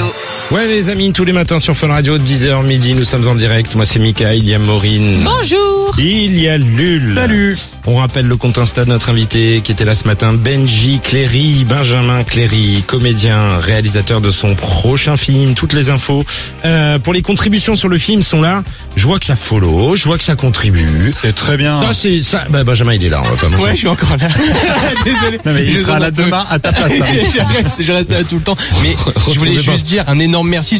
Ouais les amis, tous les matins sur Fun Radio, 10h midi, nous sommes en direct. Moi c'est Mika, il y a Maureen. Bonjour. Il y a Lul. Salut. On rappelle le compte Insta de notre invité qui était là ce matin, Benji Cléry, Benjamin Cléry, comédien, réalisateur de son prochain film. Toutes les infos pour les contributions sur le film sont là. Je vois que ça follow, je vois que ça contribue. C'est très bien. Ça c'est ça. Bah Benjamin il est là, on va pas mentir. Ouais, je suis encore là. Désolé. Non, mais il sera là demain à ta place. Je reste là tout le temps. Mais je voulais Retrouvez pas. juste dire un énorme merci.